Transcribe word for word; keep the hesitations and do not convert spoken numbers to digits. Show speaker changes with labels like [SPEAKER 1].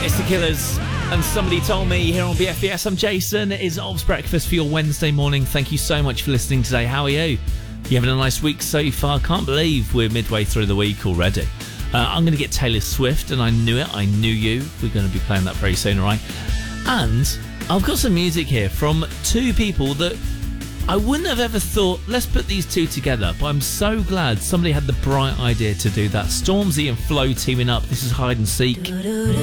[SPEAKER 1] It's the Killers, and somebody told me here on B F B S. I'm Jason. It is Ov's Breakfast for your Wednesday morning. Thank you so much for listening today. How are you? You having a nice week so far? Can't believe we're midway through the week already. Uh, I'm going to get Taylor Swift, and I knew it. I knew you. We're going to be playing that very soon, all right? And I've got some music here from two people that I wouldn't have ever thought, let's put these two together, but I'm so glad somebody had the bright idea to do that. Stormzy and Flo teaming up. This is Hide and Seek.